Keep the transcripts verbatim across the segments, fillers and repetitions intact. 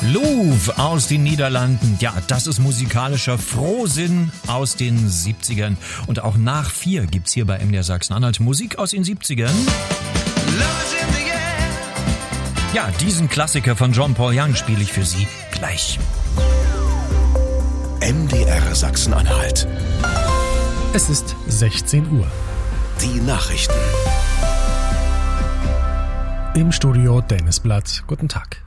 Louvre aus den Niederlanden. Ja, das ist musikalischer Frohsinn aus den siebzigern. Und auch nach vier gibt's hier bei M D R Sachsen-Anhalt Musik aus den siebzigern. Ja, diesen Klassiker von Jean-Paul Young spiele ich für Sie gleich. M D R Sachsen-Anhalt. Es ist sechzehn Uhr. Die Nachrichten. Im Studio Dennis Blatt. Guten Tag.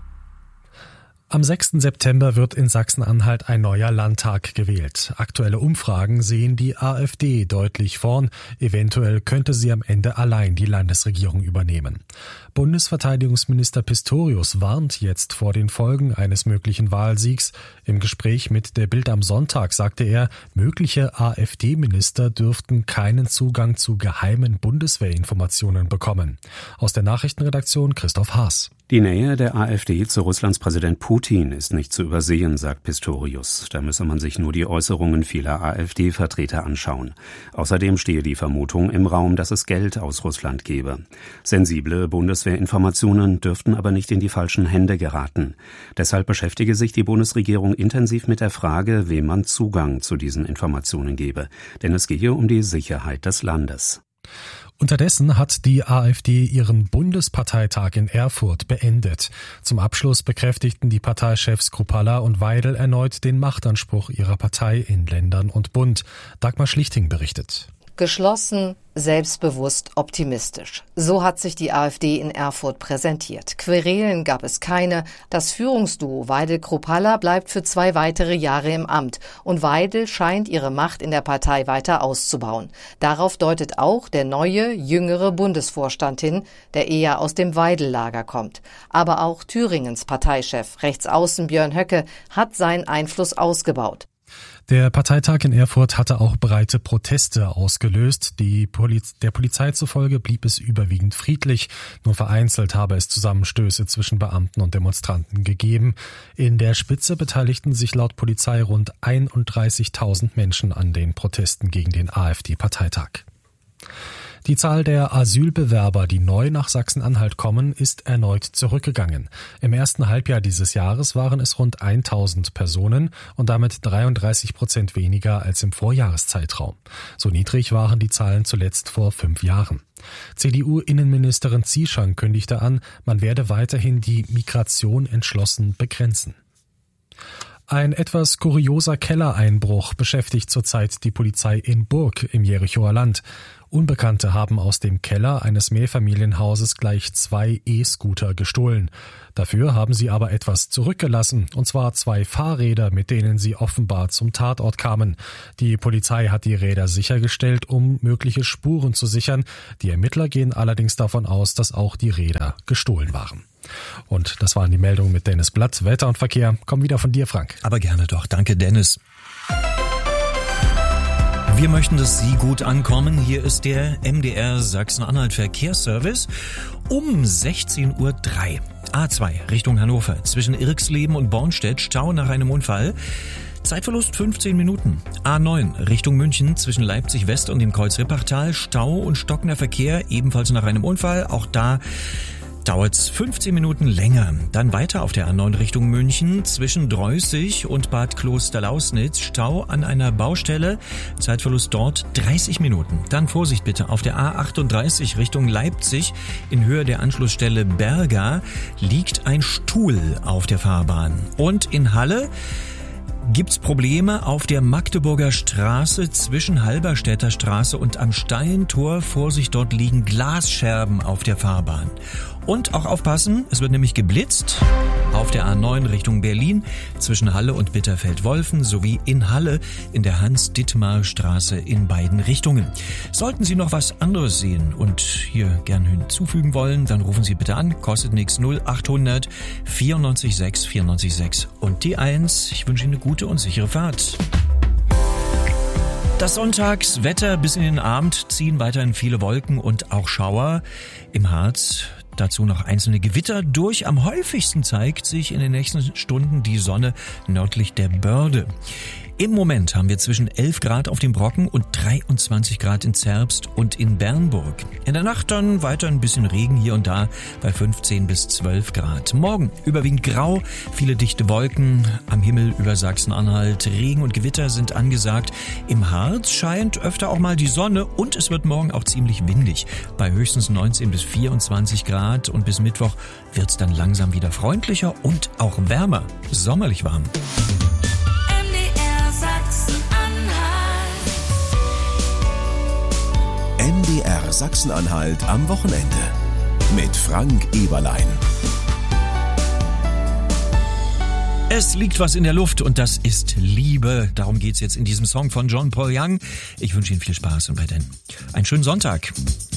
Am sechsten September wird in Sachsen-Anhalt ein neuer Landtag gewählt. Aktuelle Umfragen sehen die AfD deutlich vorn. Eventuell könnte sie am Ende allein die Landesregierung übernehmen. Bundesverteidigungsminister Pistorius warnt jetzt vor den Folgen eines möglichen Wahlsiegs. Im Gespräch mit der Bild am Sonntag sagte er, mögliche AfD-Minister dürften keinen Zugang zu geheimen Bundeswehrinformationen bekommen. Aus der Nachrichtenredaktion Christoph Haas. Die Nähe der AfD zu Russlands Präsident Putin ist nicht zu übersehen, sagt Pistorius. Da müsse man sich nur die Äußerungen vieler AfD-Vertreter anschauen. Außerdem stehe die Vermutung im Raum, dass es Geld aus Russland gebe. Sensible Bundeswehrinformationen dürften aber nicht in die falschen Hände geraten. Deshalb beschäftige sich die Bundesregierung intensiv mit der Frage, wem man Zugang zu diesen Informationen gebe. Denn es gehe um die Sicherheit des Landes. Unterdessen hat die AfD ihren Bundesparteitag in Erfurt beendet. Zum Abschluss bekräftigten die Parteichefs Kruppalla und Weidel erneut den Machtanspruch ihrer Partei in Ländern und Bund. Dagmar Schlichting berichtet. Geschlossen, selbstbewusst, optimistisch. So hat sich die AfD in Erfurt präsentiert. Querelen gab es keine. Das Führungsduo Weidel-Kruppalla bleibt für zwei weitere Jahre im Amt. Und Weidel scheint ihre Macht in der Partei weiter auszubauen. Darauf deutet auch der neue, jüngere Bundesvorstand hin, der eher aus dem Weidel-Lager kommt. Aber auch Thüringens Parteichef, Rechtsaußen Björn Höcke, hat seinen Einfluss ausgebaut. Der Parteitag in Erfurt hatte auch breite Proteste ausgelöst. Die Poliz- der Polizei zufolge blieb es überwiegend friedlich. Nur vereinzelt habe es Zusammenstöße zwischen Beamten und Demonstranten gegeben. In der Spitze beteiligten sich laut Polizei rund einunddreißigtausend Menschen an den Protesten gegen den AfD-Parteitag. Die Zahl der Asylbewerber, die neu nach Sachsen-Anhalt kommen, ist erneut zurückgegangen. Im ersten Halbjahr dieses Jahres waren es rund tausend Personen und damit dreiunddreißig Prozent weniger als im Vorjahreszeitraum. So niedrig waren die Zahlen zuletzt vor fünf Jahren. C D U-Innenministerin Zieschang kündigte an, man werde weiterhin die Migration entschlossen begrenzen. Ein etwas kurioser Kellereinbruch beschäftigt zurzeit die Polizei in Burg im Jerichower Land. Unbekannte haben aus dem Keller eines Mehrfamilienhauses gleich zwei E-Scooter gestohlen. Dafür haben sie aber etwas zurückgelassen, und zwar zwei Fahrräder, mit denen sie offenbar zum Tatort kamen. Die Polizei hat die Räder sichergestellt, um mögliche Spuren zu sichern. Die Ermittler gehen allerdings davon aus, dass auch die Räder gestohlen waren. Und das waren die Meldungen mit Dennis Blatt. Wetter und Verkehr kommen wieder von dir, Frank. Aber gerne doch. Danke, Dennis. Wir möchten, dass Sie gut ankommen. Hier ist der M D R Sachsen-Anhalt Verkehrsservice um sechzehn Uhr drei. A zwei Richtung Hannover. Zwischen Irxleben und Bornstedt Stau nach einem Unfall. Zeitverlust fünfzehn Minuten. A neun Richtung München zwischen Leipzig West und dem Kreuz Rippachtal. Stau und stockender Verkehr, ebenfalls nach einem Unfall. Auch da dauert's fünfzehn Minuten länger. Dann weiter auf der A neun Richtung München zwischen Dreußig und Bad Klosterlausnitz. Stau an einer Baustelle. Zeitverlust dort dreißig Minuten. Dann Vorsicht bitte auf der A achtunddreißig Richtung Leipzig. In Höhe der Anschlussstelle Berga liegt ein Stuhl auf der Fahrbahn. Und in Halle gibt's Probleme auf der Magdeburger Straße zwischen Halberstädter Straße und am Steintor. Vorsicht, dort liegen Glasscherben auf der Fahrbahn. Und auch aufpassen, es wird nämlich geblitzt auf der A neun Richtung Berlin zwischen Halle und Bitterfeld-Wolfen sowie in Halle in der Hans-Dittmar-Straße in beiden Richtungen. Sollten Sie noch was anderes sehen und hier gern hinzufügen wollen, dann rufen Sie bitte an, kostet nichts, null achthundert vierundneunzig sechs vierundneunzig sechs und die eins. Ich wünsche Ihnen eine gute und sichere Fahrt. Das Sonntagswetter bis in den Abend ziehen weiterhin viele Wolken und auch Schauer im Harz. Dazu noch einzelne Gewitter durch. Am häufigsten zeigt sich in den nächsten Stunden die Sonne nördlich der Börde. Im Moment haben wir zwischen elf Grad auf dem Brocken und dreiundzwanzig Grad in Zerbst und in Bernburg. In der Nacht dann weiter ein bisschen Regen hier und da bei fünfzehn bis zwölf Grad. Morgen überwiegend grau, viele dichte Wolken am Himmel über Sachsen-Anhalt. Regen und Gewitter sind angesagt. Im Harz scheint öfter auch mal die Sonne und es wird morgen auch ziemlich windig. Bei höchstens neunzehn bis vierundzwanzig Grad und bis Mittwoch wird es dann langsam wieder freundlicher und auch wärmer. Sommerlich warm. M D R Sachsen-Anhalt am Wochenende mit Frank Eberlein. Es liegt was in der Luft und das ist Liebe. Darum geht's jetzt in diesem Song von John Paul Young. Ich wünsche Ihnen viel Spaß und weiterhin einen schönen Sonntag.